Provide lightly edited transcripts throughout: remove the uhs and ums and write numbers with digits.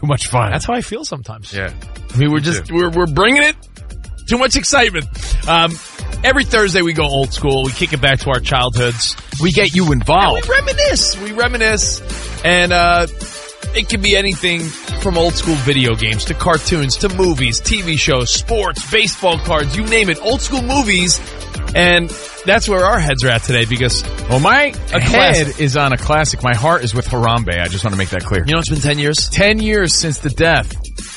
too much fun. That's how I feel sometimes. Yeah. I mean, we're bringing it. Too much excitement. Every Thursday we go old school. We kick it back to our childhoods. We get you involved. And we reminisce. And it can be anything from old school video games to cartoons to movies, TV shows, sports, baseball cards, you name it. Old school movies. And that's where our heads are at today because... Well, my head is on a classic. My heart is with Harambe. I just want to make that clear. You know, it's been 10 years? 10 years since the death.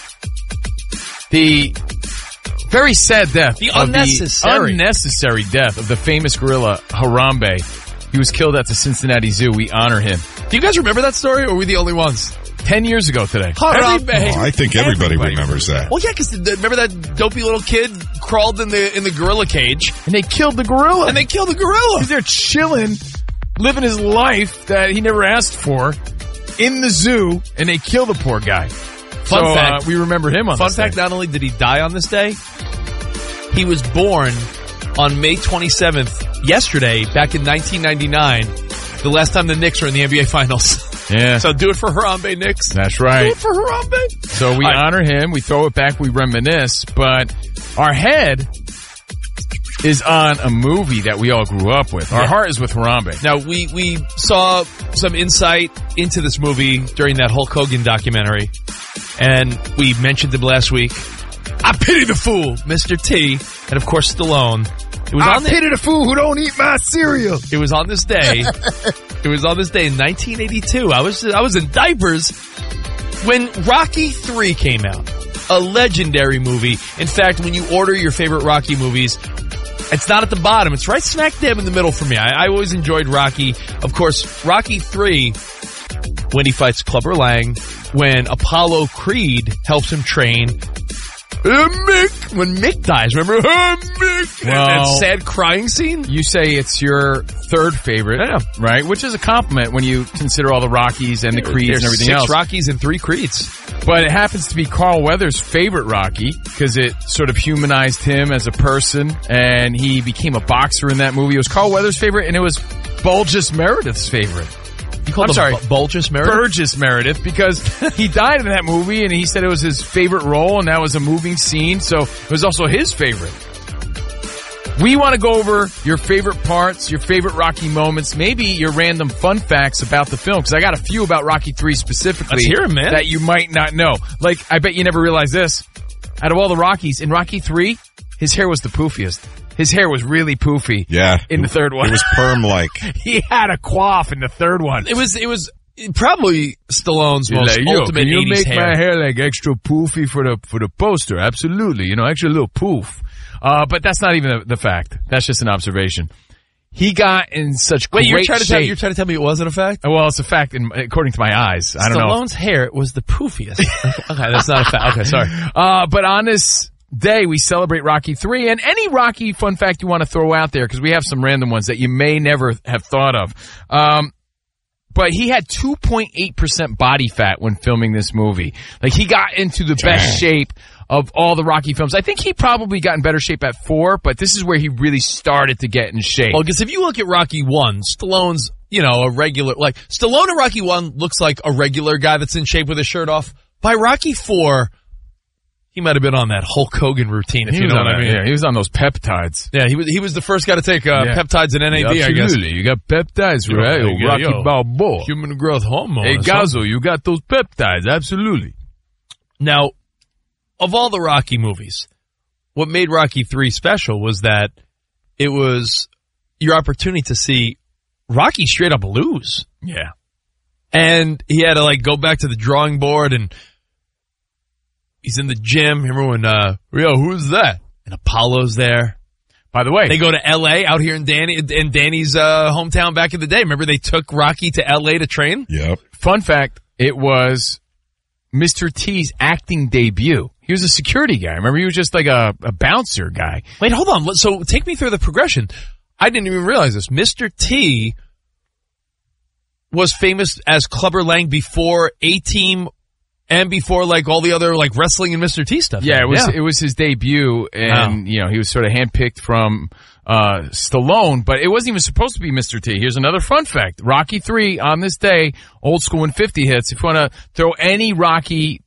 The very sad death. The unnecessary death of the famous gorilla Harambe. He was killed at the Cincinnati Zoo. We honor him. Do you guys remember that story, or were we the only ones? 10 years ago today. Harambe. I think everybody remembers that. Well, yeah, because remember that dopey little kid crawled in the gorilla cage? And they killed the gorilla. He's there chilling, living his life that he never asked for in the zoo, and they kill the poor guy. Fun fact. We remember him on this day. Fun fact, not only did he die on this day, he was born on May 27th, yesterday, back in 1999, the last time the Knicks were in the NBA Finals. Yeah. So do it for Harambe, Knicks. That's right. Do it for Harambe. So we honor him, we throw it back, we reminisce, but our head is on a movie that we all grew up with. Our heart is with Harambe. Now, we saw some insight into this movie during that Hulk Hogan documentary, and we mentioned him last week. I pity the fool, Mr. T, and of course Stallone. I pity the fool who don't eat my cereal. It was on this day. It was on this day in 1982. I was in diapers when Rocky III came out. A legendary movie. In fact, when you order your favorite Rocky movies, it's not at the bottom. It's right smack dab in the middle for me. I always enjoyed Rocky. Of course, Rocky III, when he fights Clubber Lang, when Apollo Creed helps him train, Mick, when Mick dies, remember? Mick! Well, that sad crying scene? You say it's your third favorite, right? Which is a compliment when you consider all the Rockies and the Creeds and everything else. 6 Rockies and 3 Creeds. But it happens to be Carl Weathers' favorite Rocky because it sort of humanized him as a person, and he became a boxer in that movie. It was Carl Weathers' favorite, and it was Burgess Meredith's favorite. Burgess Meredith? Burgess Meredith, because he died in that movie, and he said it was his favorite role, and that was a moving scene, so it was also his favorite. We want to go over your favorite parts, your favorite Rocky moments, maybe your random fun facts about the film, because I got a few about Rocky III specifically. Let's hear 'em, man. That you might not know. Like, I bet you never realized this. Out of all the Rockies, in Rocky III, his hair was the poofiest. His hair was really poofy. Yeah. In the third one. It was perm-like. He had a coif in the third one. It was probably Stallone's most ultimate can you 80s make hair. my hair like extra poofy for the poster? Absolutely. Extra little poof. But that's not even the fact. That's just an observation. He got in such great shape. You're trying to tell me it wasn't a fact? Well, it's a fact according to my eyes. I don't know. Stallone's hair was the poofiest. Okay, that's not a fact. Okay, sorry. But on this day, we celebrate Rocky III, and any Rocky fun fact you want to throw out there, because we have some random ones that you may never have thought of. But he had 2.8% body fat when filming this movie. Like, he got into the best shape of all the Rocky films. I think he probably got in better shape at 4, but this is where he really started to get in shape. Well, because if you look at Rocky 1, Stallone's, a regular, Stallone in Rocky 1 looks like a regular guy that's in shape with his shirt off. By Rocky 4, he might have been on that Hulk Hogan routine, if you know what I mean. Yeah, he was on those peptides. Yeah, he was the first guy to take peptides and NAD, I guess. Absolutely. You got peptides, right? Rocky Balboa. Human growth hormone. Hey, Gazzo, you got those peptides. Absolutely. Now, of all the Rocky movies, what made Rocky III special was that it was your opportunity to see Rocky straight up lose. Yeah. And he had to, go back to the drawing board, and he's in the gym. Remember when, who's that? And Apollo's there. By the way, they go to L.A. out here in Danny's hometown back in the day. Remember they took Rocky to L.A. to train? Yep. Fun fact, it was Mr. T's acting debut. He was a security guy. Remember, he was just like a bouncer guy. Wait, hold on. So take me through the progression. I didn't even realize this. Mr. T was famous as Clubber Lang before A-Team and before all the other wrestling and Mr. T stuff. Yeah, it was his debut, and he was sort of handpicked from Stallone, but it wasn't even supposed to be Mr. T. Here's another fun fact. Rocky III on this day, old school and 50 hits. If you want to throw any Rocky